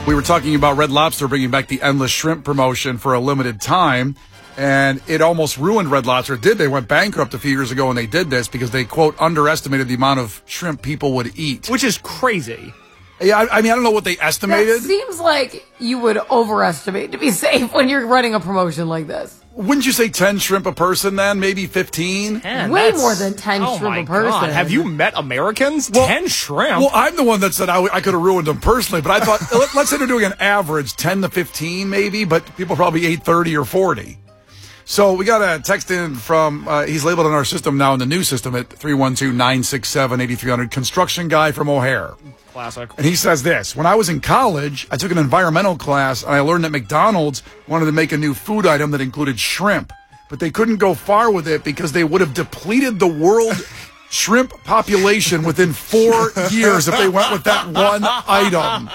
We were talking about Red Lobster bringing back the endless shrimp promotion for a limited time, and it almost ruined Red Lobster. It did. They went bankrupt a few years ago when they did this because they, quote, underestimated the amount of shrimp people would eat. Which is crazy. Yeah, I mean, I don't know what they estimated. That seems like you would overestimate to be safe when you're running a promotion like this. Wouldn't you say 10 shrimp a person then? Maybe 15? Way more than 10 shrimp a person. God. Have you met Americans? 10 shrimp? Well, I'm the one that said I could have ruined them personally, but I thought, let's say they're doing an average, 10 to 15 maybe, but people probably ate 30 or 40. So we got a text in from, he's labeled in our system now in the new system at 312-967-8300, construction guy from O'Hare. Classic. And he says this: when I was in college, I took an environmental class, and I learned that McDonald's wanted to make a new food item that included shrimp, but they couldn't go far with it because they would have depleted the world shrimp population within 4 years if they went with that one item.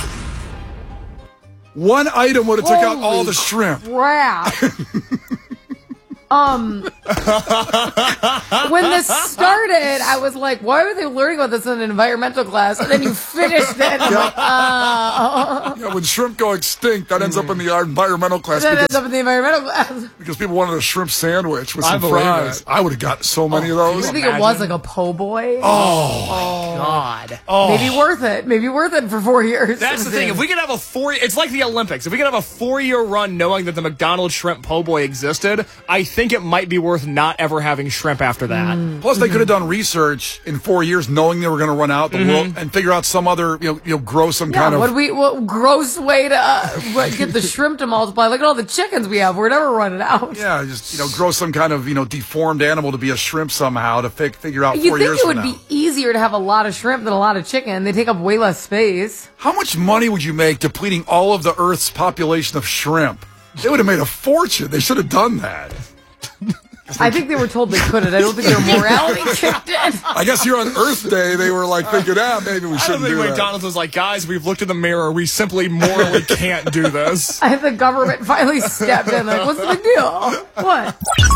One item would have took out all the shrimp. Crap. When this started, I was like, why are they learning about this in an environmental class? And then you finished it. And I'm like, Yeah, when shrimp go extinct, that ends up in the environmental class. That ends up in the environmental class. Because people wanted a shrimp sandwich with I some believe fries. it. I would have got so many of those. I think it was like a po' boy. God. Maybe worth it. Maybe worth it for 4 years. That's the thing. If we could have it's like the Olympics. If we could have a 4-year run knowing that the McDonald's shrimp po' boy existed, I think it might be worth not ever having shrimp after that. Plus, they could have done research in 4 years, knowing they were going to run out the world, and figure out some other, grow some kind of. What gross way to get the shrimp to multiply? Look at all the chickens we have. We're never running out. Yeah, just grow some kind of deformed animal to be a shrimp somehow to figure out 4 You years think it from would now. be easier to have a lot of shrimp than a lot of chicken? They take up way less space. How much money would you make depleting all of the Earth's population of shrimp? They would have made a fortune. They should have done that. I think they were told they couldn't. I don't think their morality kicked in. I guess here on Earth Day, they were like thinking, maybe we I don't shouldn't think do that. McDonald's was like, guys, we've looked in the mirror. We simply morally can't do this. I think the government finally stepped in like, what's the big deal? What?